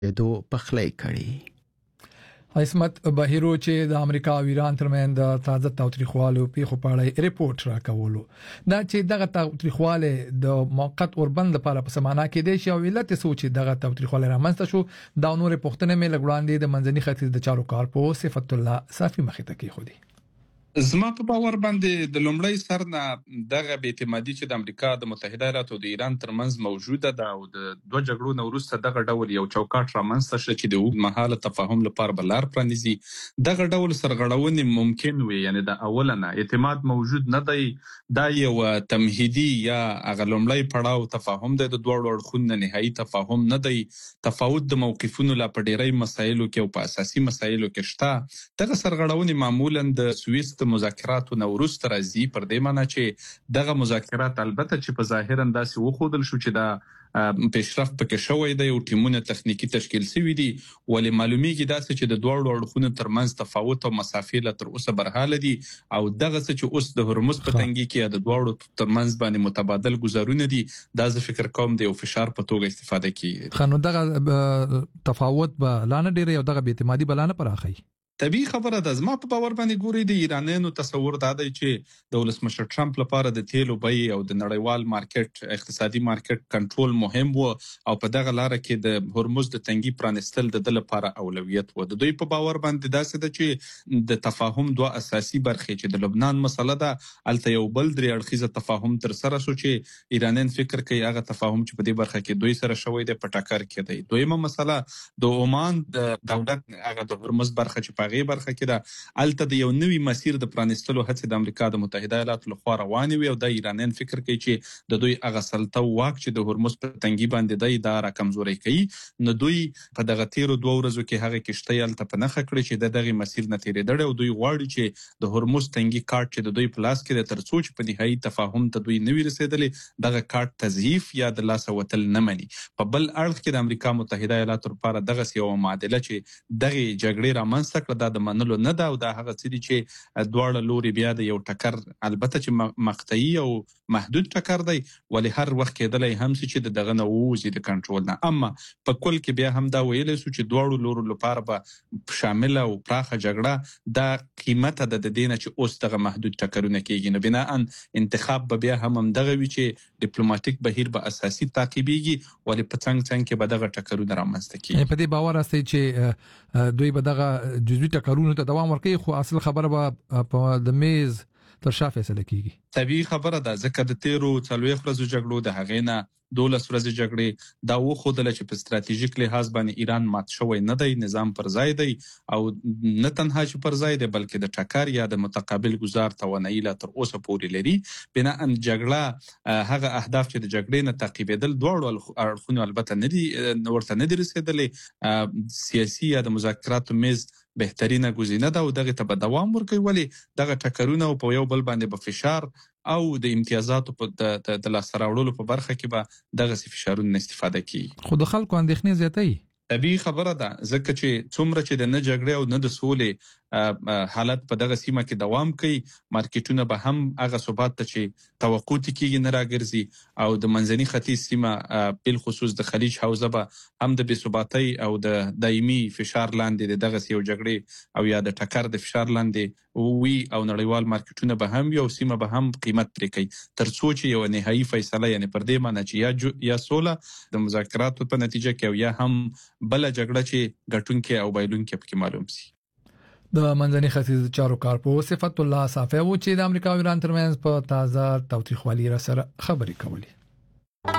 دو پخلی کړي. عصمت بهیرو چې د امریکا او ایران ترمن د تازه تاوتریخوالو پیښو په اړه ریپورت راکولو دا چې دغه تاوتریخواله د موقت اوربند لپاره په سمانا کې دی چې علت سوچ دغه تاوتریخواله رامنځته شو دا نور پښتنه مې لګوړاندې د منځني ختیځ د چارو کارپو صفت الله صافي مخې ته کې خو دي. زما په باور باندې د لومړی سر نه دغه بې اعتمادي چې د امریکا د متحده ایالاتو او د ایران ترمنځ موجوده ده او د دوه جګړو نه وروسته دغه ډول یو چوکاټ رامنځته شو چې د اوږدمهاله تفاهم لپاره به لار پرانیزي. دغه ډول سرغړونې ممکن وي، یعنی د اوله نه اعتماد موجود نه دی. دا یو تمهیدي یا هغه لومړی پړاو تفاهم دی، د دوه اړخونو نهایي تفاهم نه دی. تفاوت د موقفونو لا په ډیری مسایلو کې او په اساسي مسایلو کې شته. دغه سرغړونې معمولا د سویس د مذاکراتو نه وروسته راځي، پر دې معنی چې دغه مذاکرات البته چې په ظاهرا داسې وښودل شو چې دا پیشرفت پکې شوی دی او ټیمونه تخنیکی تشکیل شوي دي، ولې معلومیږي داسې چې د دوه اړخونو ترمنځ تفاوت او مسافې لا تر اوسه برحاله دي او دغه څه چې اوس د هرمز په تنګي کې د دوه ترمنځ باندې متبادل گزارونه دي، دا زه فکر کوم د یو فشار په توګه استفاده کیږي. خنو دغه تفاوت به لانه ډیره او دغه بې اعتمادي بلانه پراخي. طبیعي خبره ده. زما په باور باندې ګوري د ایرانیانو تصور دا دی چې د ولسمشر ټرمپ لپاره د تیلو بیې او د نړیوال مارکیټ اقتصادي مارکیټ کنټرول مهم و او په دغه لار کې د هرمز د تنګي پرانستل د لپاره اولویت و. د دوی په باور باندې داسې ده چې د تفاهم دوه اساسي برخې چې د لبنان مسله ده الته یو بل درې اړخیزه تفاهم تر سره شو چې ایرانیان فکر کوي هغه تفاهم چې په دې برخه کې دوی سره شوی دی په ټکر کې دی. دویمه مسله د عمان د دولت هغه د هرمز برخه چې غي برخه کې ده الته د یو نوي مسیر د پرانستلو هڅې د امریکا د متحده ایالاتو لخوا روانې وي او د ایرانیان فکر کوي چې د دوی هغه سلطه واک چې د هرمز په تنګي باندې دی دا را کمزوري کوي. نو دوی په دغه تیرو دوه ورځو کې هغه کشته الته په نخښه کړی چې د دغه مسیر نه تیرېدل او دوی غواړي چې د هرمز تنګي کارت چې د دوی په لاس کې د ترڅو چې په نهایي تفاهم ته دوی نوي رسیدلې دغه کارت تضعیف یا د لاس وتل نه مني. په بل اړخ کې د امریکا متحده ایالاتو لپاره دغه یو معادله چې دغه جګړې رامنځته کړه د منلو نه ده او دا هغه څه دي چې دواړه لوري بیا د یو ټکر البته چې مقطعي او محدود ټکر دی ولې هر وخت کېدلی هم چې دغه نه ووځي د کنټرول نه. اما په کل کې بیا هم دا ویلی سو چې دواړو لورو لپاره به شامله او پراخه جګړه دا قیمته ده د دې نه چې اوس دغه محدود ټکرونه کېږي. نو بناء انتخاب به بیا هم همدغه وي چې ډیپلوماټیک بهیر به اساسي تعقیبېږي ولې په څنګ څنګ کې به دغه ټکرونه رامنځته کېږي. په دې باور هستئ چې دوی به دغه جزوي ټکرونو ته دوام ورکوي خو اصل خبره به په د میز تر شا فیصله کیږي. طبیعي خبره ده ځکه د تیرو 40 ورځو جګړو د هغې نه 12 ورځې جګړې دا وښودله چې په ستراتیژیک لحاظ باندې ایران مات شوی نه دی، نظام پر ځای دی او نه تنها چې پر ځای دی بلکې د ټکر یا د متقابل گزار توانایي لا تر اوسه پورې لري. بناء جګړه هغه اهداف چې د جګړې نه تعقیبېدل دواړو اړخونو البته نه دي ورته نه دي رسېدلې. سیاسي یا د مذاکراتو میز بهترینه گزینه ده او دغه ته به دوام ورکوي ولې دغه ټکرونه او په یو بل باندې به فشار او د امتیازاتو په د لاسته راوړلو په برخه کې به دغه فشارونه استفاده کیږي. خو د خلکو اندېښنې زیاتوي. طبیعي خبره ده ځکه چې څومره چې د نه جګړې او نه د سولې حالت په دغه سیمه کې دوام کوي مارکیټونه به هم هغه ثبات ته چې توقع کېږي نه راګرځي او د منځني ختیځ سیمه بل خصوص د خلیج حوزه به هم د بې ثباتۍ او د دایمي فشار لاندې د دغه یو جګړې او یا د ټکر د فشار لاندې وي او نړیوال مارکیټونه به هم یو سیمه به هم قیمت پرې کوي تر څو چې یو نهایي فیصله یعنی پر دې معنی چې یا سوله د مذاکراتو په نتیجه کې او یا هم بل جګړه چې ګټونکي او بایلونکي پکې معلوم شي. د منځني ختیځ چارو کارپو صفت الله صافي و چې د امریکا او ایران ترمنځ په تازه تاوتریخوالي سره خبرې کولې.